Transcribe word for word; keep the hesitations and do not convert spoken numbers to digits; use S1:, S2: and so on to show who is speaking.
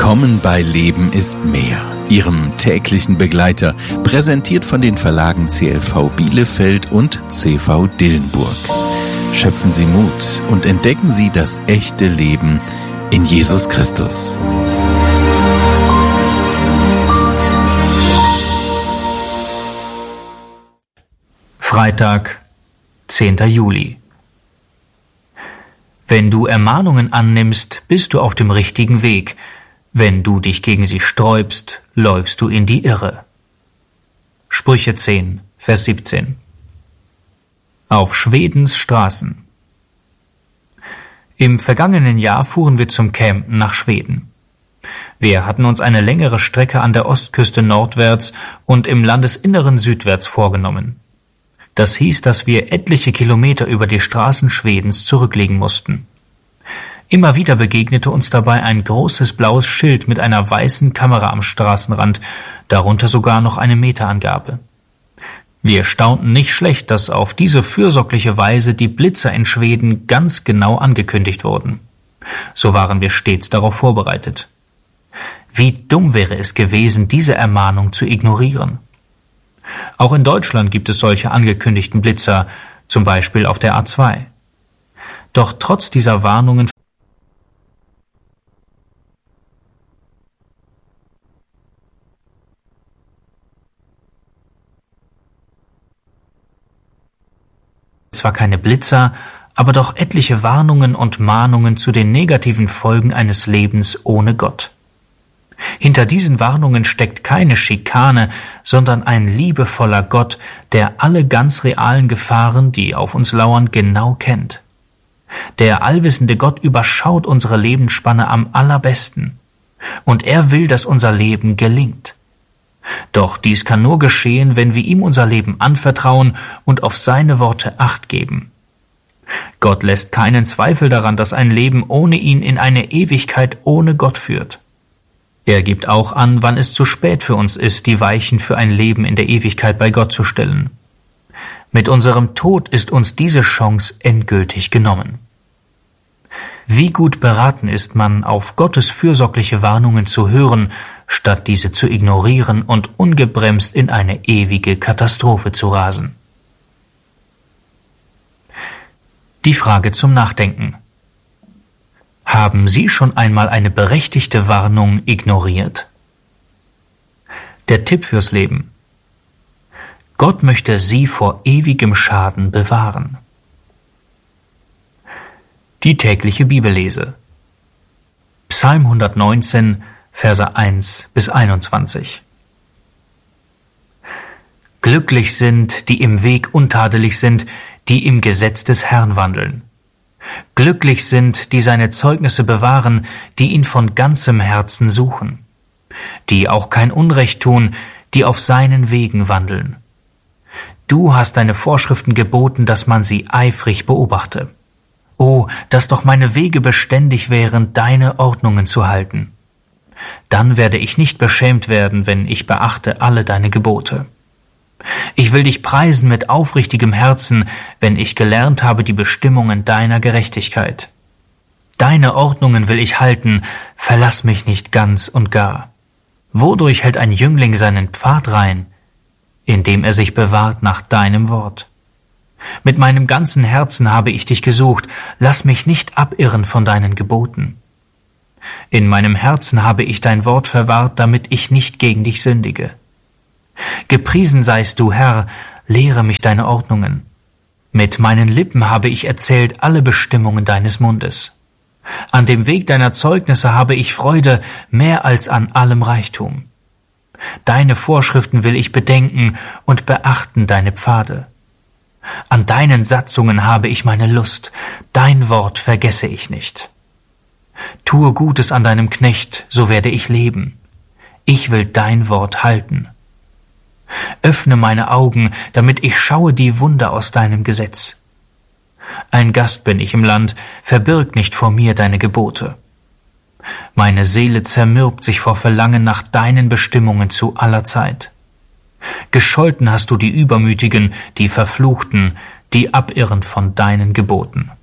S1: Willkommen bei Leben ist mehr, Ihrem täglichen Begleiter, präsentiert von den Verlagen C L V Bielefeld und C V Dillenburg. Schöpfen Sie Mut und entdecken Sie das echte Leben in Jesus Christus.
S2: Freitag, zehnter Juli. Wenn du Ermahnungen annimmst, bist du auf dem richtigen Weg. Wenn du dich gegen sie sträubst, läufst du in die Irre. Sprüche zehn, Vers siebzehn. Auf Schwedens Straßen. Im vergangenen Jahr fuhren wir zum Campen nach Schweden. Wir hatten uns eine längere Strecke an der Ostküste nordwärts und im Landesinneren südwärts vorgenommen. Das hieß, dass wir etliche Kilometer über die Straßen Schwedens zurücklegen mussten. Immer wieder begegnete uns dabei ein großes blaues Schild mit einer weißen Kamera am Straßenrand, darunter sogar noch eine Meterangabe. Wir staunten nicht schlecht, dass auf diese fürsorgliche Weise die Blitzer in Schweden ganz genau angekündigt wurden. So waren wir stets darauf vorbereitet. Wie dumm wäre es gewesen, diese Ermahnung zu ignorieren. Auch in Deutschland gibt es solche angekündigten Blitzer, zum Beispiel auf der A zwei. Doch trotz dieser Warnungen zwar keine Blitzer, aber doch etliche Warnungen und Mahnungen zu den negativen Folgen eines Lebens ohne Gott. Hinter diesen Warnungen steckt keine Schikane, sondern ein liebevoller Gott, der alle ganz realen Gefahren, die auf uns lauern, genau kennt. Der allwissende Gott überschaut unsere Lebensspanne am allerbesten. Und er will, dass unser Leben gelingt. Doch dies kann nur geschehen, wenn wir ihm unser Leben anvertrauen und auf seine Worte Acht geben. Gott lässt keinen Zweifel daran, dass ein Leben ohne ihn in eine Ewigkeit ohne Gott führt. Er gibt auch an, wann es zu spät für uns ist, die Weichen für ein Leben in der Ewigkeit bei Gott zu stellen. Mit unserem Tod ist uns diese Chance endgültig genommen. Wie gut beraten ist man, auf Gottes fürsorgliche Warnungen zu hören, statt diese zu ignorieren und ungebremst in eine ewige Katastrophe zu rasen. Die Frage zum Nachdenken. Haben Sie schon einmal eine berechtigte Warnung ignoriert? Der Tipp fürs Leben. Gott möchte Sie vor ewigem Schaden bewahren. Die tägliche Bibellese. Psalm hundertneunzehn, Verse eins bis einundzwanzig. Glücklich sind, die im Weg untadelig sind, die im Gesetz des Herrn wandeln. Glücklich sind, die seine Zeugnisse bewahren, die ihn von ganzem Herzen suchen, die auch kein Unrecht tun, die auf seinen Wegen wandeln. Du hast deine Vorschriften geboten, dass man sie eifrig beobachte. Oh, dass doch meine Wege beständig wären, deine Ordnungen zu halten. Dann werde ich nicht beschämt werden, wenn ich beachte alle deine Gebote. Ich will dich preisen mit aufrichtigem Herzen, wenn ich gelernt habe die Bestimmungen deiner Gerechtigkeit. Deine Ordnungen will ich halten, verlass mich nicht ganz und gar. Wodurch hält ein Jüngling seinen Pfad rein? Indem er sich bewahrt nach deinem Wort. Mit meinem ganzen Herzen habe ich dich gesucht, lass mich nicht abirren von deinen Geboten. In meinem Herzen habe ich dein Wort verwahrt, damit ich nicht gegen dich sündige. Gepriesen seist du, Herr, lehre mich deine Ordnungen. Mit meinen Lippen habe ich erzählt alle Bestimmungen deines Mundes. An dem Weg deiner Zeugnisse habe ich Freude, mehr als an allem Reichtum. Deine Vorschriften will ich bedenken und beachten deine Pfade. An deinen Satzungen habe ich meine Lust, dein Wort vergesse ich nicht. Tue Gutes an deinem Knecht, so werde ich leben. Ich will dein Wort halten. Öffne meine Augen, damit ich schaue die Wunder aus deinem Gesetz. Ein Gast bin ich im Land, verbirg nicht vor mir deine Gebote. Meine Seele zermürbt sich vor Verlangen nach deinen Bestimmungen zu aller Zeit. Gescholten hast du die Übermütigen, die Verfluchten, die abirren von deinen Geboten.